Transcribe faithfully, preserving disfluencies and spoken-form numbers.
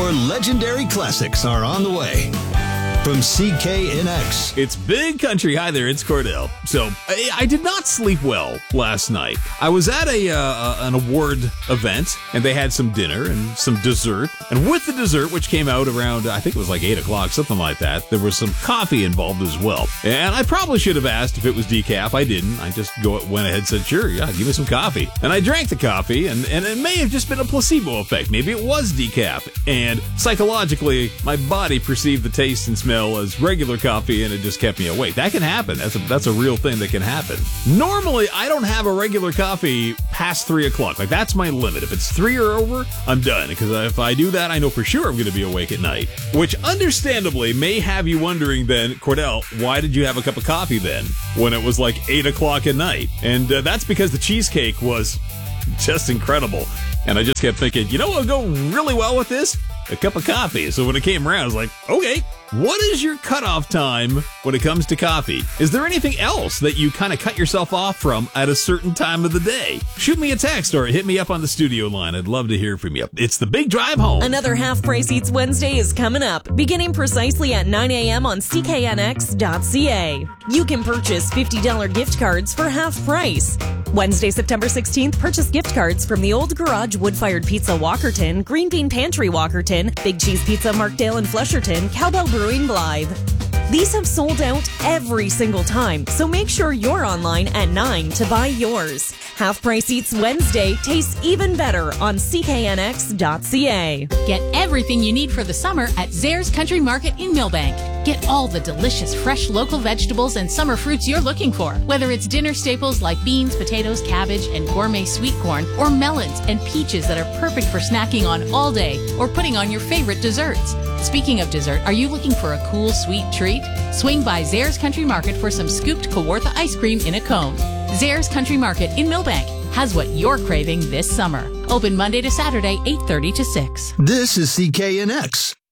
Your legendary classics are on the way. From C K N X. It's Big Country. Hi there, it's Cordell. So, I, I did not sleep well last night. I was at a uh, an award event, and they had some dinner and some dessert. And with the dessert, which came out around, I think it was like eight o'clock, something like that, there was some coffee involved as well. And I probably should have asked if it was decaf. I didn't. I just go went ahead and said, sure, yeah, give me some coffee. And I drank the coffee, and, and it may have just been a placebo effect. Maybe it was decaf. And psychologically, my body perceived the taste and smell as regular coffee, and it just kept me awake. That can happen. That's a, that's a real thing that can happen. Normally, I don't have a regular coffee past three o'clock. Like, that's my limit. If it's three or over, I'm done. Because if I do that, I know for sure I'm going to be awake at night. Which, understandably, may have you wondering then, Cordell, why did you have a cup of coffee then when it was like eight o'clock at night? And uh, that's because the cheesecake was just incredible. And I just kept thinking, you know what would go really well with this? A cup of coffee. So when it came around, I was like, okay, what is your cutoff time when it comes to coffee? Is there anything else that you kind of cut yourself off from at a certain time of the day? Shoot me a text or hit me up on the studio line. I'd love to hear from you. It's the Big Drive Home. Another Half Price Eats Wednesday is coming up, beginning precisely at nine a.m. on C K N X dot C A. You can purchase fifty dollars gift cards for half price. Wednesday, September sixteenth, purchase gift cards from the Old Garage Wood-Fired Pizza Walkerton, Green Bean Pantry Walkerton, Big Cheese Pizza Markdale and Flesherton, Cowbell Brewing Blythe. These have sold out every single time, so make sure you're online at nine to buy yours. Half Price Eats Wednesday tastes even better on C K N X dot C A. Get everything you need for the summer at Zares Country Market in Millbank. Get all the delicious fresh local vegetables and summer fruits you're looking for. Whether it's dinner staples like beans, potatoes, cabbage, and gourmet sweet corn, or melons and peaches that are perfect for snacking on all day or putting on your favorite desserts. Speaking of dessert, are you looking for a cool, sweet treat? Swing by Zares Country Market for some scooped Kawartha ice cream in a cone. Zares Country Market in Millbank has what you're craving this summer. Open Monday to Saturday, eight thirty to six. This is C K N X.